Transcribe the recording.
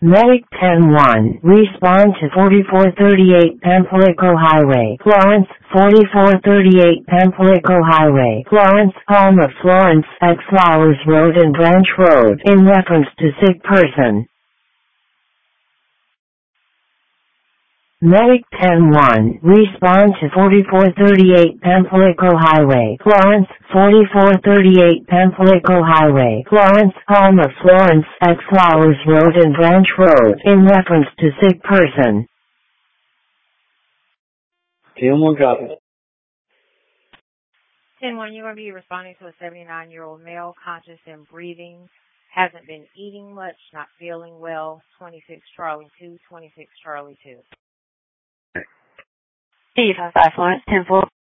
Medic 10-1, respond to 4438 Pamplico Highway, Florence, 4438 Pamplico Highway, Florence, home of Florence at Flowers Road and Branch Road, in reference to sick person. Medic 10-1, respond to 4438 Pamplico Highway, Florence, 4438 Pamplico Highway, Florence, home of Florence at Flowers Road and Branch Road, in reference to sick person. 10-1 copy. 10-1, you're going to be responding to a 79-year-old male, conscious and breathing, hasn't been eating much, not feeling well, 26 Charlie 2, 26 Charlie 2. C55 Florence, 10-4.